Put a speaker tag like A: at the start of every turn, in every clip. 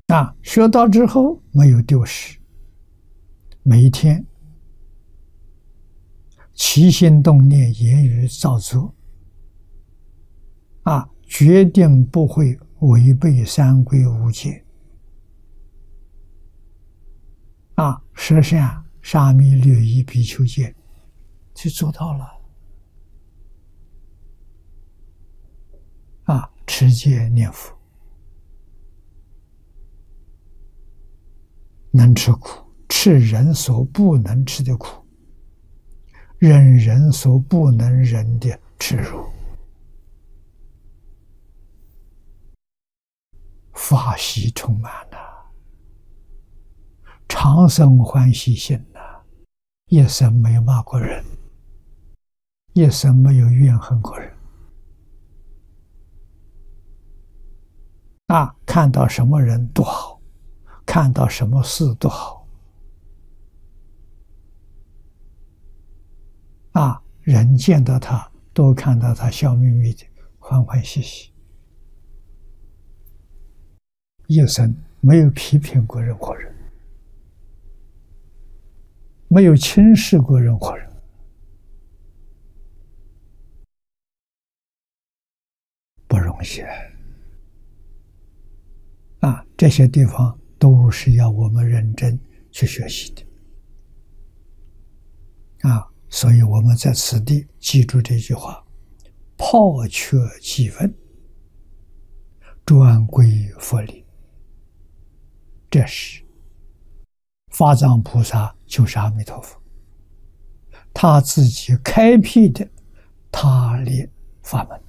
A: 学到之后没有丢失，每一天起心动念、言语造作，决定不会违背三规五戒。十善、沙弥、律仪、比丘戒，就做到了。持戒念佛，能吃苦，吃人所不能吃的苦，忍人所不能忍的耻辱，法喜充满了，常生欢喜心了，一生没有骂过人，一生没有怨恨过人。看到什么人都好，看到什么事都好。人见到他都看到他笑眯眯的，欢欢喜喜，一生没有批评过任何人，没有轻视过任何人。不容易。这些地方都是要我们认真去学习的。所以我们在此地记住这句话：抛却记问，专归佛理。这是法藏菩萨，就是阿弥陀佛，他自己开辟的他力法门。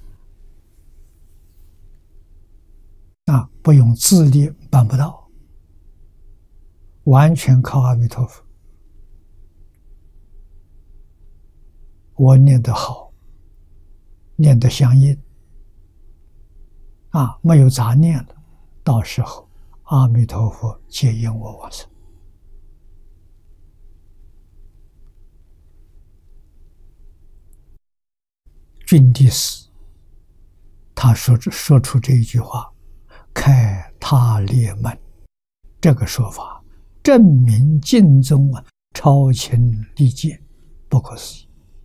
A: 不用自力办不到，完全靠阿弥陀佛。我念得好，念得相应，没有杂念了，到时候阿弥陀佛接引我往生。君第四，他说出这一句话，开他力门，这个说法证明净宗超情利剑，不可思议。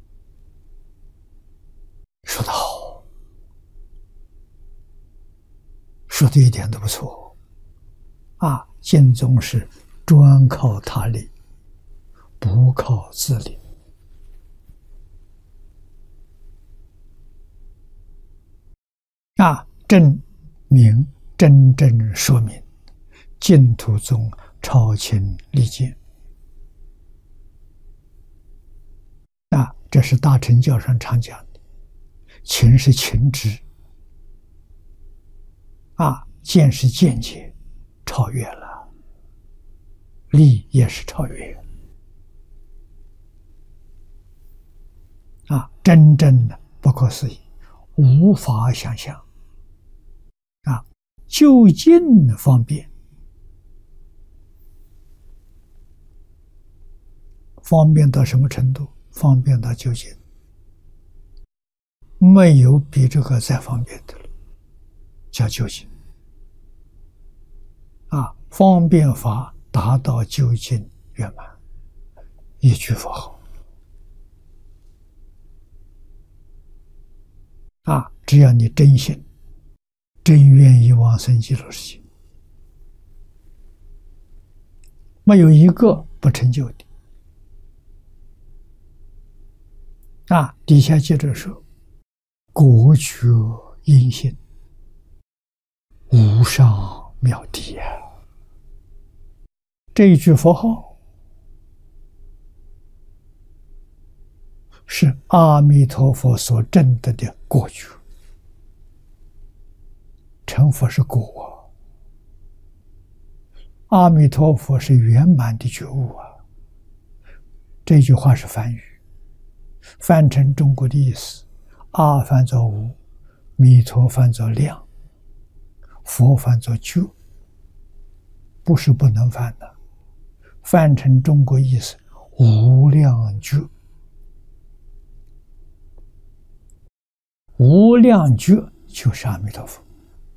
A: 说得好，说的一点都不错。净宗是专靠他力，不靠自力。证明真正说明净土宗超情利剑。这是大乘教上常讲的，情是情执，见是见解，超越了，利也是超越。真正的不可思议，无法想象。究竟方便，方便到什么程度？方便到究竟，没有比这个再方便的了，叫究竟。方便法达到究竟圆满，一句佛号。只要你真心，真愿意往生极乐世界，没有一个不成就的。底下接着说，果觉因心，无上妙谛啊！这一句佛号是阿弥陀佛所证得的果觉。成佛是果，阿弥陀佛是圆满的觉悟啊！这句话是梵语，翻成中国的意思，阿翻作无，弥陀翻作量，佛翻作觉，不是不能翻的。翻成中国意思，无量觉，无量觉就是阿弥陀佛。